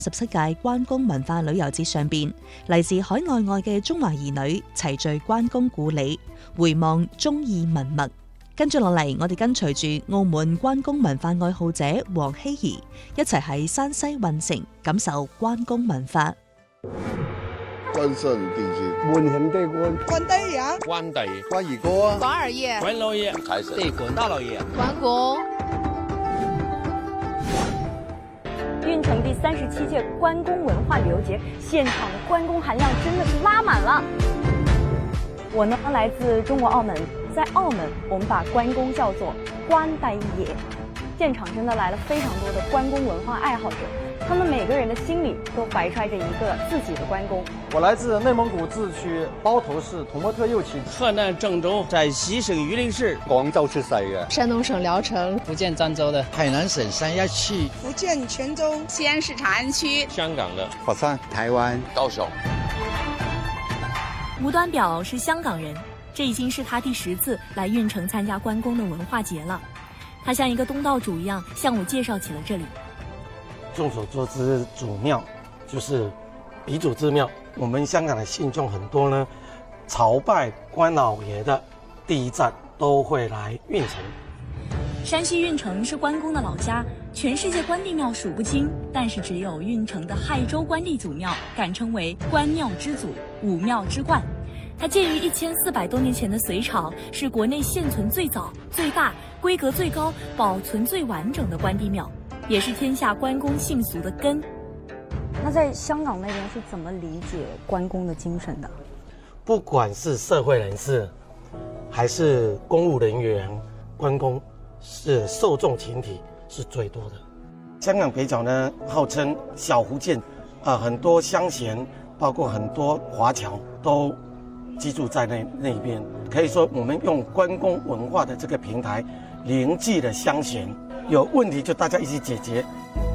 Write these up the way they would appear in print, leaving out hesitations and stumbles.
17屆關公文化旅遊節上邊，嚟自海內外嘅中華兒女齊聚關公故里，回望忠義文物。跟住落嚟，我哋跟隨住澳門關公文化愛好者黃希怡，一齊喺山西運城感受關公文化。 關聖帝君， 滿慶的關， 關帝爺， 關帝，關二哥啊， 關二爺， 關老爺， 財神， 地滾大老爺， 關公。 運城第37屆關公文化旅遊節，現場關公含量真的是拉滿了。我呢來自中國澳門，在澳門我們把關公叫做關帝爺，現場真的來了非常多的關公文化愛好者，他們每個人的心裡都懷揣着一個自己的關公。 我來自內蒙古自區包頭市統莫特右旗， 河南鄭州，陝西省榆林市， 廣州出世嘅， 山東省聊城， 福建漳州的， 海南省三亞區， 福建泉州， 西安市長安區， 香港的， 佛山、 台灣、 高雄。 吳端表是香港人，這已經是他第10次來運城參加關公的文化節了。他像一個東道主一樣向我介紹起了這裡。 眾所周知，祖廟就是鼻祖之廟。我們香港的信眾很多呢，朝拜關老爺的第一站都會來運城。 山西運城是關公的老家，全世界關帝廟數不清，但是只有運城的亥州關帝祖廟敢稱為關廟之祖、武廟之冠。它建於1400多年前的隋朝，是國內現存最早、最大、規格最高、保存最完整的關帝廟，也是天下關公信俗的根。 那在香港那邊是怎麼理解關公的精神的？ 不管是社會人士，還是公務人員，關公是受眾群體是最多的。香港北角呢，號稱小福建，很多鄉賢，包括很多華僑都居住在那邊。可以說，我們用關公文化的這個平台，凝聚了鄉賢，有問題就大家一起解決。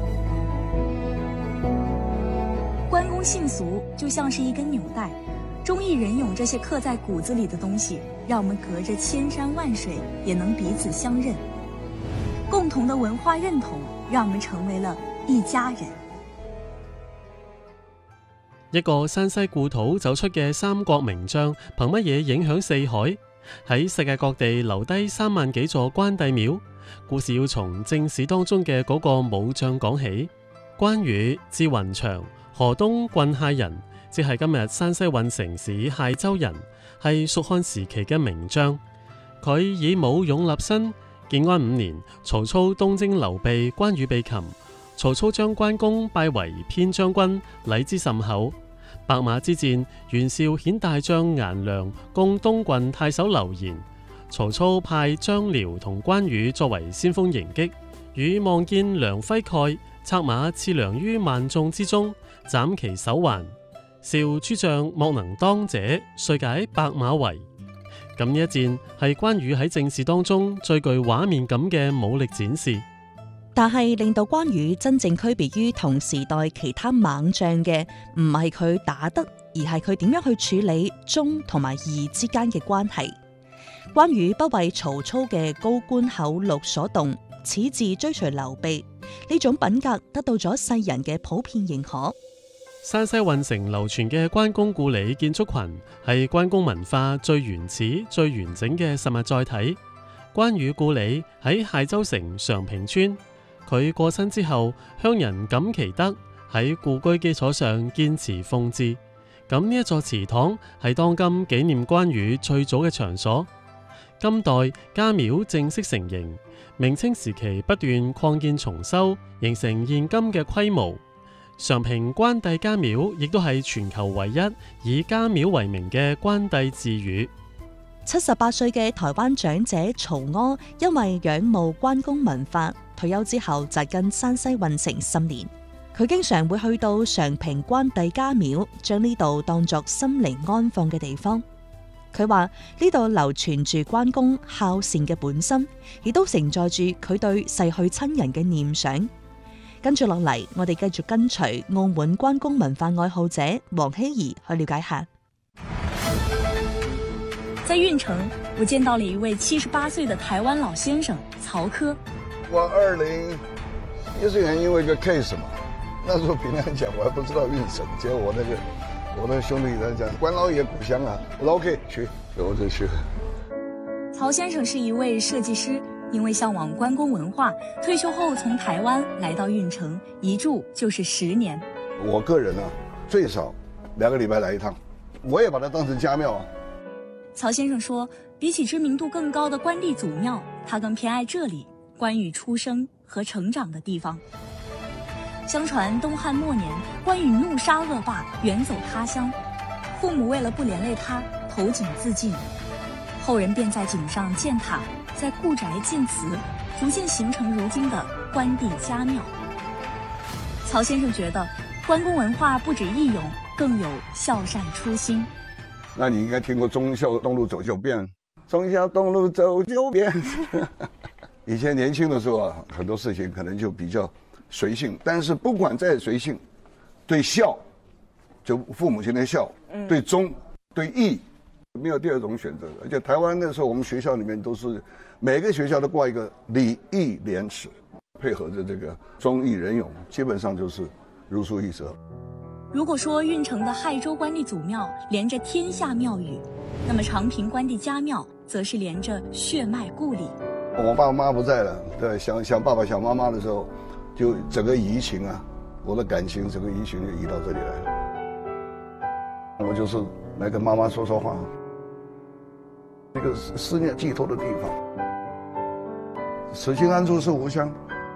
關公信俗就像是一根紐帶，忠義仁勇這些刻在骨子裡的東西，讓我們隔着千山萬水也能彼此相認。共同的文化認同，讓我們成為了一家人。 一個山西故土走出嘅三國名將，憑乜嘢影響四海？喺世界各地留低3萬幾座關帝廟。故事要從正史當中嘅嗰個武將講起。關羽字雲長，河東郡解人，即係今日山西運城市解州人，係蜀漢時期嘅名將。佢以武勇立身。建安5年，曹操東征劉備，關羽被擒。曹操將關公拜為偏將軍，禮之甚厚。白馬之戰，袁紹遣大將顏良攻東郡太守劉延。曹操派張遼同關羽作為先鋒迎擊，羽望見良揮蓋，策馬刺良於萬眾之中，斬其首還。紹諸將莫能當者，遂解白馬圍。咁呢一戰係關羽喺正史當中最具畫面感嘅武力展示。 但係令到關羽真正區別於同時代其他猛將嘅，唔係佢打得，而係佢點樣去處理忠同埋義之間嘅關係。關羽不為曹操嘅高官厚祿所動，矢志追隨劉備，呢種品格得到咗世人嘅普遍認可。 山西運城流傳嘅關公故里建築群係關公文化最原始、最完整嘅實物載體。關羽故里喺解州城常平村，佢過身之後，鄉人感其德，喺故居基礎上建祠奉祀。咁呢一座祠堂係當今紀念關羽最早嘅場所。今代家廟正式成形，明清時期不斷擴建重修，形成現今嘅規模。常平關帝家廟亦都係全球唯一以家廟為名嘅關帝寺院。 78歲嘅台灣長者曹柯，因為仰慕關公文化，退休之後扎根山西運城10年。佢經常會去到常平關帝家廟，將呢度當作心靈安放嘅地方。佢話呢度流傳住關公孝善嘅本心，亦都承載住佢對逝去親人嘅念想。跟住落嚟，我哋繼續跟隨澳門關公文化愛好者黃希怡去了解下。 在運城，我見到了一位78歲的台灣老先生曹柯。 我2014年因為一個 case 嘛， 那时候平常讲我还不知道运省，结果我那个兄弟在讲关老爷故乡啊，我说 OK 去，我就去了。 曹先生是一位设计师，因为向往关公文化，退休后从台湾来到运城，一住就是10年。 我个人最少2个礼拜来一趟，我也把它当成家庙啊。 曹先生说，比起知名度更高的关帝祖庙，他更偏爱这里关羽出生和成长的地方。相传东汉末年，关羽怒杀恶霸，远走他乡，父母为了不连累他，投井自尽。后人便在井上建塔，在故宅建祠，逐渐形成如今的关帝家庙。曹先生觉得，关公文化不止义勇，更有孝善初心。 那你应该听过忠孝东路走9遍，忠孝东路走9遍。以前年轻的时候很多事情可能就比较随性，但是不管再随性，对孝，就父母亲的孝，对忠，对义，没有第二种选择。而且台湾那时候我们学校里面都是每个学校都挂一个礼义廉耻，配合着这个忠义仁勇，基本上就是如出一辙。 如果说运城的亥州关帝祖庙连着天下庙宇，那么长平关帝家庙则是连着血脉故里。 我爸妈不在了，对，想爸爸想妈妈的时候，就整个移情我的感情整个移情就移到这里来了。我就是来跟妈妈说说话，一个思念寄托的地方。此心安处是吾乡。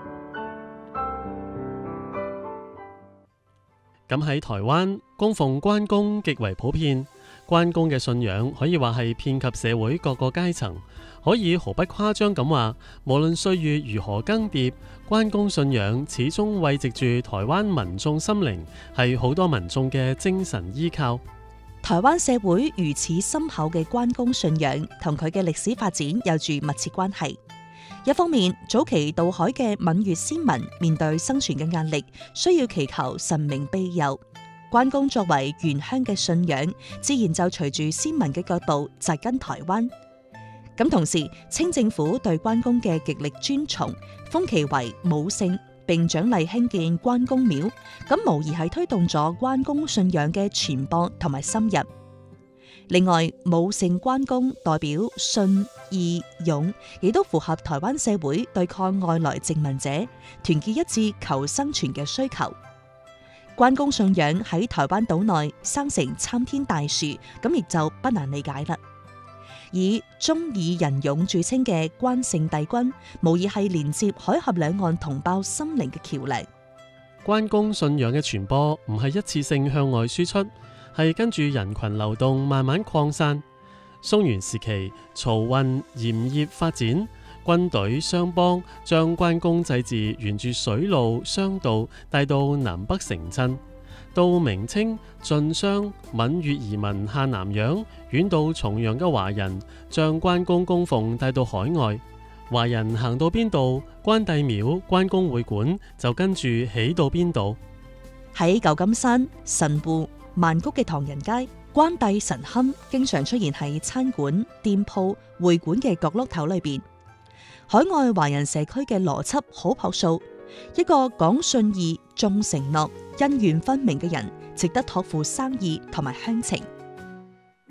咁喺台灣，供奉關公極為普遍。關公嘅信仰可以話係遍及社會各個階層，可以毫不誇張咁話，無論歲月如何更迭，關公信仰始終慰藉住台灣民眾心靈，係好多民眾嘅精神依靠。 台灣社會如此深厚嘅關公信仰，同佢嘅歷史發展有住密切關係。一方面，早期渡海嘅閩粵先民面對生存嘅壓力，需要祈求神明庇佑。關公作為原鄉嘅信仰，自然就隨住先民嘅腳步扎根台灣。咁同時，清政府對關公嘅極力尊崇，封其為武聖，並獎勵興建關公廟，咁無疑係推動咗關公信仰嘅傳播同埋深入。另外，武聖關公代表信、義、勇，亦都符合台灣社會對抗外來殖民者、團結一致求生存嘅需求。關公信仰喺台灣島內生成參天大樹，咁亦就不難理解啦。以忠義仁勇著稱嘅關聖帝君，無疑係連接海峽兩岸同胞心靈嘅橋樑。 關公信仰嘅傳播唔係一次性向外輸出，係跟住人群流動慢慢擴散。宋元時期，漕運鹽業發展，軍隊商幫將關公祭祀沿住水路、商道帶到南北城鎮。到明清，晉商閩粵移民下南洋，遠到重洋嘅華人將關公供奉帶到海外。華人行到邊度，關帝廟、關公會館就跟住起到邊度。 喺舊金山、神戶、曼谷嘅唐人街，關帝神龕經常出現喺餐館、店鋪、會館嘅角落頭裏邊。海外華人社區嘅邏輯好樸素，一個講信義、重承諾、恩怨分明嘅人，值得託付生意同埋鄉情。